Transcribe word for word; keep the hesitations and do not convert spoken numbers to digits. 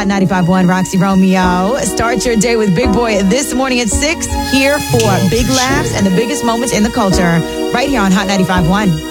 Hot ninety-five point one, Roxy Romeo. Start your day with Big Boy this morning at six. Here for big laughs and the biggest moments in the culture. Right here on Hot ninety-five point one.